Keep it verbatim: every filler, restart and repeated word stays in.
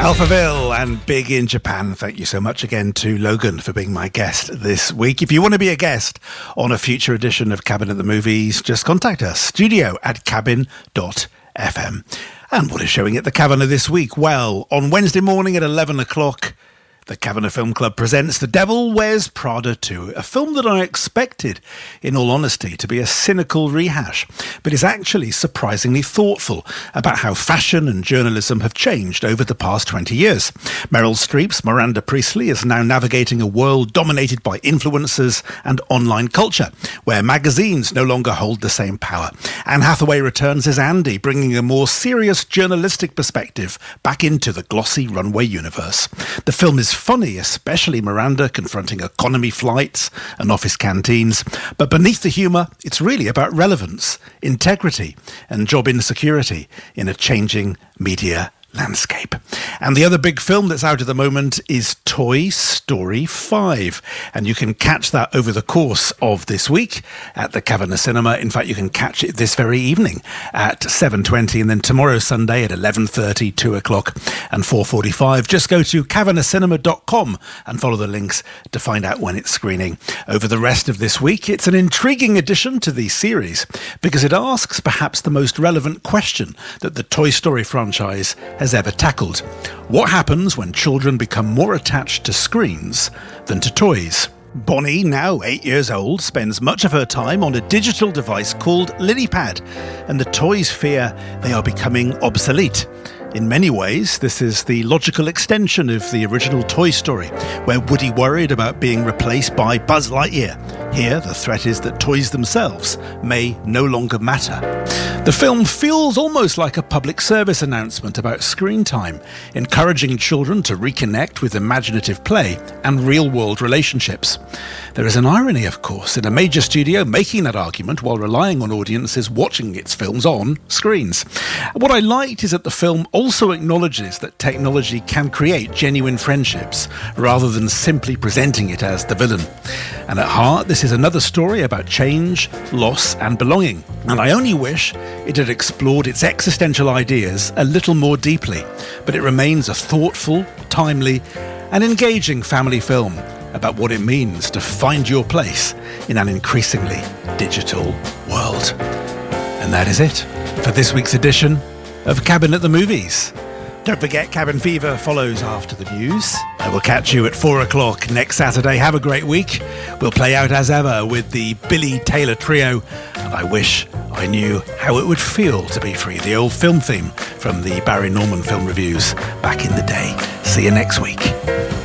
Alphaville and Big in Japan. Thank you so much again to Logan for being my guest this week. If you want to be a guest on a future edition of Cabin at the Movies, just contact us, studio at cabin dot f m. And what is showing at the Kavanagh this week? Well, on Wednesday morning at eleven o'clock, the Kavanagh Film Club presents The Devil Wears Prada two, a film that I expected, in all honesty, to be a cynical rehash, but is actually surprisingly thoughtful about how fashion and journalism have changed over the past twenty years. Meryl Streep's Miranda Priestley is now navigating a world dominated by influencers and online culture, where magazines no longer hold the same power. Anne Hathaway returns as Andy, bringing a more serious journalistic perspective back into the glossy runway universe. The film is funny, especially Miranda confronting economy flights and office canteens. But beneath the humour, it's really about relevance, integrity and job insecurity in a changing media landscape. And the other big film that's out at the moment is Toy Story five. And you can catch that over the course of this week at the Kavanagh Cinema. In fact, you can catch it this very evening at seven twenty, and then tomorrow Sunday at eleven thirty, two o'clock and four forty-five. Just go to kavanagh cinema dot com and follow the links to find out when it's screening. Over the rest of this week, it's an intriguing addition to the series because it asks perhaps the most relevant question that the Toy Story franchise has ever tackled. What happens when children become more attached to screens than to toys? Bonnie, now eight years old, spends much of her time on a digital device called LilyPad, and the toys fear they are becoming obsolete. In many ways, this is the logical extension of the original Toy Story, where Woody worried about being replaced by Buzz Lightyear. Here, the threat is that toys themselves may no longer matter. The film feels almost like a public service announcement about screen time, encouraging children to reconnect with imaginative play and real-world relationships. There is an irony, of course, in a major studio making that argument while relying on audiences watching its films on screens. What I liked is that the film also acknowledges that technology can create genuine friendships rather than simply presenting it as the villain. And at heart, this is another story about change, loss and belonging. And I only wish it had explored its existential ideas a little more deeply, but it remains a thoughtful, timely and engaging family film about what it means to find your place in an increasingly digital world. And that is it for this week's edition of Cabin at the Movies. Don't forget, Cabin Fever follows after the news. I will catch you at four o'clock next Saturday. Have a great week. We'll play out as ever with the Billy Taylor Trio, and I wish I knew how it would feel to be free, the old film theme from the Barry Norman film reviews back in the day. See you next week.